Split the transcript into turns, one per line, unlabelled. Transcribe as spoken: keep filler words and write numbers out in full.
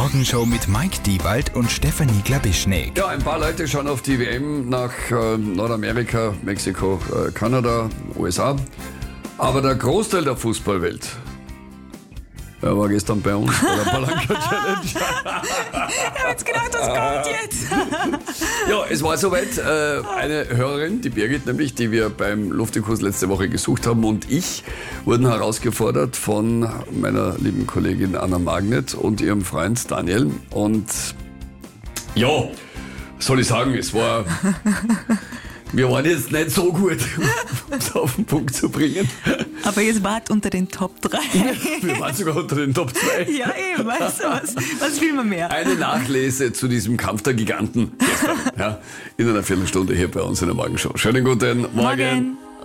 Morgenshow mit Mike Diewald und Stefanie Glabischnik.
Ja, ein paar Leute schauen auf die W M nach äh, Nordamerika, Mexiko, äh, Kanada, U S A. Aber der Großteil der Fußballwelt, er war gestern bei uns bei der Palanca Challenge.
Ich habe jetzt gedacht, was kommt jetzt?
Ja, es war soweit. Äh, eine Hörerin, die Birgit nämlich, die wir beim Luftikus letzte Woche gesucht haben, und ich wurden herausgefordert von meiner lieben Kollegin Anna Magnet und ihrem Freund Daniel. Und ja, was soll ich sagen, es war... Wir waren jetzt nicht so gut, um es auf den Punkt zu bringen.
Aber ihr wart unter den Top drei.
Wir waren sogar unter den Top zwei.
Ja, eben, weißt du was? Was will man mehr?
Eine Nachlese zu diesem Kampf der Giganten gestern, ja, in einer Viertelstunde hier bei uns in der Morgenshow. Schönen guten Morgen.
Morgen.